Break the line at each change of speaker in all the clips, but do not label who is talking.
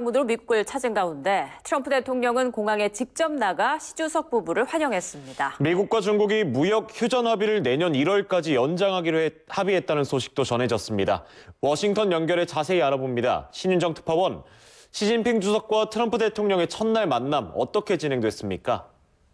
방문으로 미국을 찾은 가운데 트럼프 대통령은 공항에 직접 나가 시주석 부부를 환영했습니다.
미국과 중국이 무역 휴전 합의를 내년 1월까지 연장하기로 합의했다는 소식도 전해졌습니다. 워싱턴 연결해 자세히 알아봅니다. 신윤정 특파원, 시진핑 주석과 트럼프 대통령의 첫날 만남 어떻게 진행됐습니까?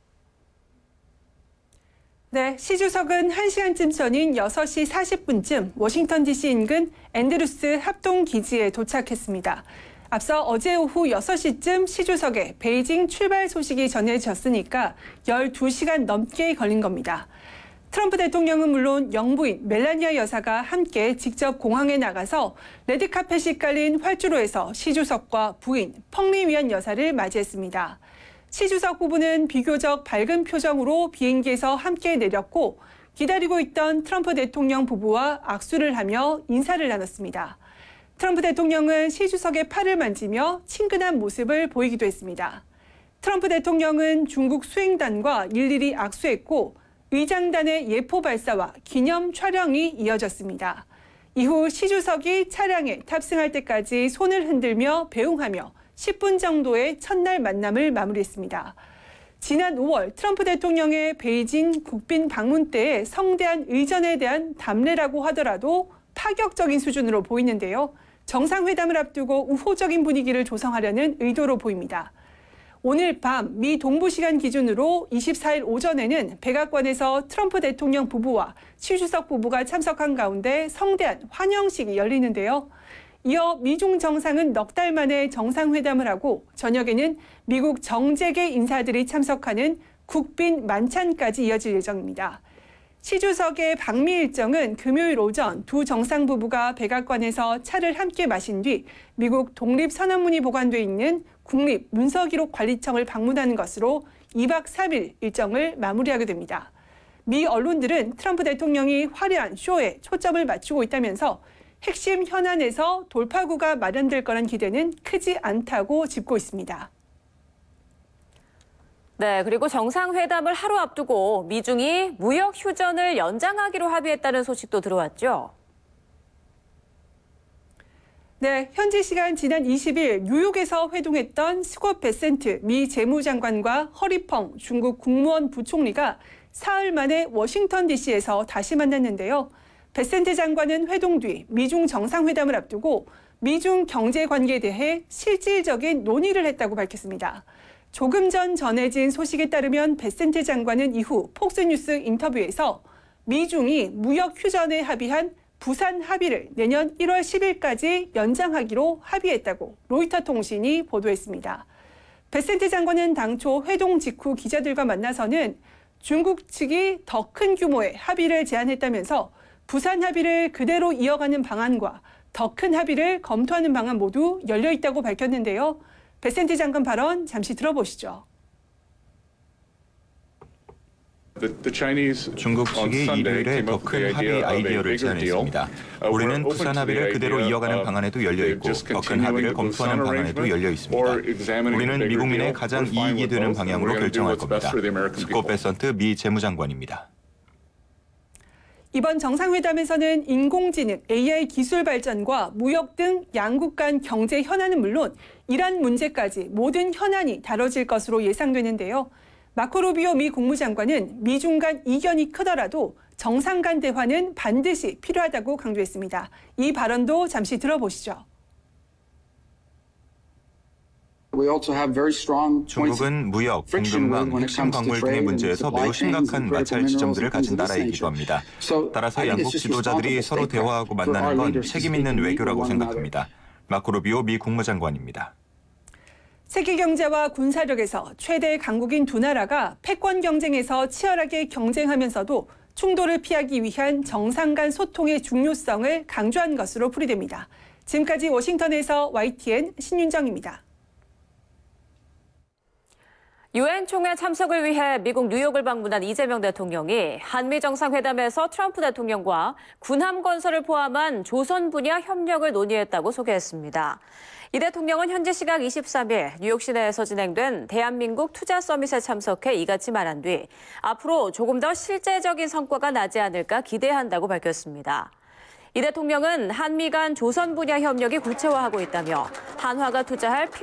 네, 시 주석은 1시간쯤 전인 6시 40분쯤 워싱턴 DC 인근 앤드루스 합동기지에 도착했습니다. 앞서 어제 오후 6시쯤 시 주석의 베이징 출발 소식이 전해졌으니까 12시간 넘게 걸린 겁니다. 트럼프 대통령은 물론 영부인 멜라니아 여사가 함께 직접 공항에 나가서 레드카펫이 깔린 활주로에서 시 주석과 부인 펑리 위안 여사를 맞이했습니다. 시 주석 부부는 비교적 밝은 표정으로 비행기에서 함께 내렸고 기다리고 있던 트럼프 대통령 부부와 악수를 하며 인사를 나눴습니다. 트럼프 대통령은 시 주석의 팔을 만지며 친근한 모습을 보이기도 했습니다. 트럼프 대통령은 중국 수행단과 일일이 악수했고 의장단의 예포 발사와 기념 촬영이 이어졌습니다. 이후 시 주석이 차량에 탑승할 때까지 손을 흔들며 배웅하며 10분 정도의 첫날 만남을 마무리했습니다. 지난 5월 트럼프 대통령의 베이징 국빈 방문 때의 성대한 의전에 대한 담례라고 하더라도 파격적인 수준으로 보이는데요. 정상회담을 앞두고 우호적인 분위기를 조성하려는 의도로 보입니다. 오늘 밤 미 동부 시간 기준으로 24일 오전에는 백악관에서 트럼프 대통령 부부와 시 주석 부부가 참석한 가운데 성대한 환영식이 열리는데요. 이어 미중 정상은 넉 달 만에 정상회담을 하고 저녁에는 미국 정재계 인사들이 참석하는 국빈 만찬까지 이어질 예정입니다. 시 주석의 방미 일정은 금요일 오전 두 정상 부부가 백악관에서 차를 함께 마신 뒤 미국 독립선언문이 보관돼 있는 국립문서기록관리청을 방문하는 것으로 2박 3일 일정을 마무리하게 됩니다. 미 언론들은 트럼프 대통령이 화려한 쇼에 초점을 맞추고 있다면서 핵심 현안에서 돌파구가 마련될 거란 기대는 크지 않다고 짚고 있습니다.
네, 그리고 정상회담을 하루 앞두고 미중이 무역 휴전을 연장하기로 합의했다는 소식도 들어왔죠.
네, 현지 시간 지난 20일 뉴욕에서 회동했던 스콧 베센트 미 재무장관과 허리펑 중국 국무원 부총리가 사흘 만에 워싱턴 DC에서 다시 만났는데요. 베센트 장관은 회동 뒤 미중 정상회담을 앞두고 미중 경제 관계에 대해 실질적인 논의를 했다고 밝혔습니다. 조금 전 전해진 소식에 따르면 베센트 장관은 이후 폭스뉴스 인터뷰에서 미중이 무역 휴전에 합의한 부산 합의를 내년 1월 10일까지 연장하기로 합의했다고 로이터 통신이 보도했습니다. 베센트 장관은 당초 회동 직후 기자들과 만나서는 중국 측이 더 큰 규모의 합의를 제안했다면서 부산 합의를 그대로 이어가는 방안과 더 큰 합의를 검토하는 방안 모두 열려 있다고 밝혔는데요. 베센트 장관 발언 잠시 들어보시죠.
중국 측이 일요일에 더 큰 합의 아이디어를 제안했습니다. 우리는 부산 합의를 그대로 이어가는 방안에도 열려 있고 더 큰 합의를 검토하는 방안에도 열려 있습니다. 우리는 미국민의 가장 이익이 되는 방향으로 결정할 겁니다. 스콧 베센트 미 재무장관입니다.
이번 정상회담에서는 인공지능, AI 기술 발전과 무역 등 양국 간 경제 현안은 물론 이란 문제까지 모든 현안이 다뤄질 것으로 예상되는데요. 마코 루비오 미 국무장관은 미중 간 이견이 크더라도 정상 간 대화는 반드시 필요하다고 강조했습니다. 이 발언도 잠시 들어보시죠.
중국은 무역, 공급망, 핵심 광물 등의 문제에서 매우 심각한 마찰 지점들을 가진 나라이기도 합니다. 따라서 양국 지도자들이 서로 대화하고 만나는 건 책임 있는 외교라고 생각합니다. 마코 루비오 미 국무장관입니다.
세계 경제와 군사력에서 최대 강국인 두 나라가 패권 경쟁에서 치열하게 경쟁하면서도 충돌을 피하기 위한 정상 간 소통의 중요성을 강조한 것으로 풀이됩니다. 지금까지 워싱턴에서 YTN 신윤정입니다.
유엔 총회 참석을 위해 미국 뉴욕을 방문한 이재명 대통령이 한미 정상회담에서 트럼프 대통령과 군함 건설을 포함한 조선 분야 협력을 논의했다고 소개했습니다. 이 대통령은 현지 시각 23일 뉴욕 시내에서 진행된 대한민국 투자 서밋에 참석해 이같이 말한 뒤 앞으로 조금 더 실제적인 성과가 나지 않을까 기대한다고 밝혔습니다. 이 대통령은 한미 간 조선 분야 협력이 구체화하고 있다며 한화가 투자할